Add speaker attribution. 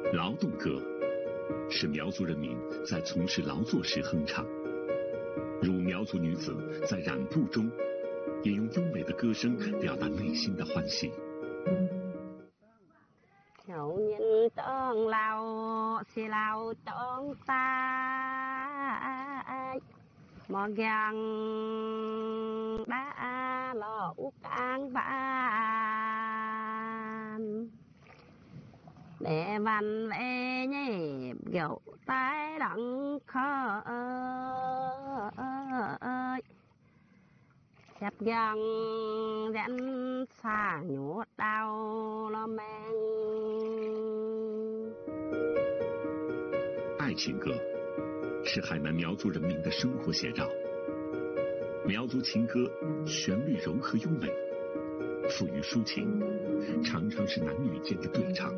Speaker 1: 劳动歌是苗族人民在从事劳作时哼唱，如苗族女子在染布中，也用优美的歌声表达内心的欢喜。
Speaker 2: 有人当劳是劳当大，莫让把老càng ban để văn về nhịp kiểu tai đắng khơi chặt gang dẫn xa nhũ đau lo mang。
Speaker 1: 爱情歌是海南苗族人民的生活写照。苗族情歌旋律柔和优美，富于抒情，常常是男女间的对唱。